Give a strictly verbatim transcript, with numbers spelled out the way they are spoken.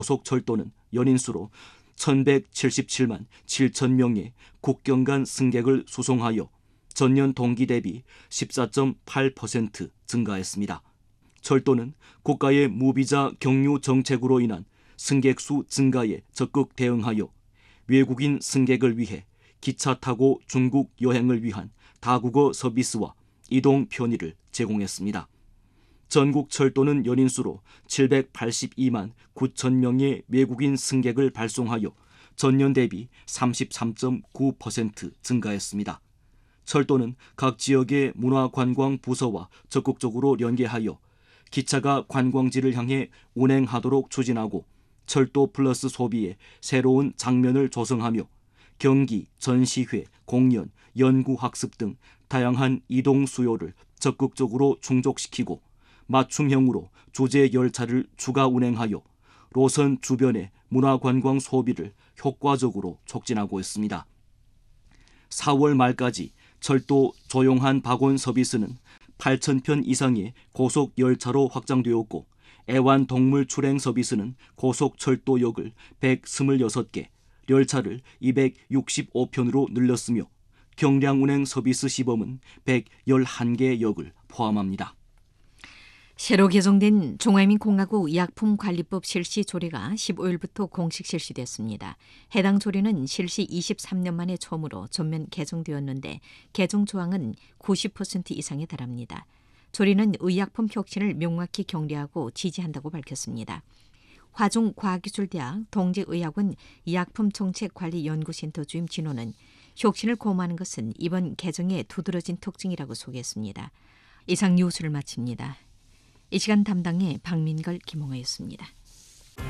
고속철도는 연인수로 천백칠십칠만 칠천 명의 국경 간 승객을 수송하여 전년 동기 대비 십사 점 팔 퍼센트 증가했습니다. 철도는 국가의 무비자 경유 정책으로 인한 승객 수 증가에 적극 대응하여 외국인 승객을 위해 기차 타고 중국 여행을 위한 다국어 서비스와 이동 편의를 제공했습니다. 전국 철도는 연인수로 칠백팔십이만 구천 명의 외국인 승객을 발송하여 전년 대비 삼십삼 점 구 퍼센트 증가했습니다. 철도는 각 지역의 문화관광 부서와 적극적으로 연계하여 기차가 관광지를 향해 운행하도록 추진하고 철도 플러스 소비의 새로운 장면을 조성하며 경기, 전시회, 공연, 연구학습 등 다양한 이동 수요를 적극적으로 충족시키고 맞춤형으로 주제 열차를 추가 운행하여 노선 주변의 문화관광 소비를 효과적으로 촉진하고 있습니다. 사월 말까지 철도 조용한 바곤 서비스는 팔천 편 이상의 고속 열차로 확장되었고 애완동물 출행 서비스는 고속철도역을 백이십육 개, 열차를 이백육십오 편으로 늘렸으며 경량 운행 서비스 시범은 백십일 개 역을 포함합니다. 새로 개정된 중화민공화국 의약품관리법 실시 조례가 십오일부터 공식 실시됐습니다. 해당 조례는 실시 이십삼 년 만에 처음으로 전면 개정되었는데 개정 조항은 구십 퍼센트 이상에 달합니다. 조례는 의약품 혁신을 명확히 격려하고 지지한다고 밝혔습니다. 화중과학기술대학 동직의학원 의약품정책관리연구센터 주임 진호는 혁신을 고마하는 것은 이번 개정의 두드러진 특징이라고 소개했습니다. 이상 뉴스를 마칩니다. 이 시간 담당의 박민걸, 김홍아였습니다.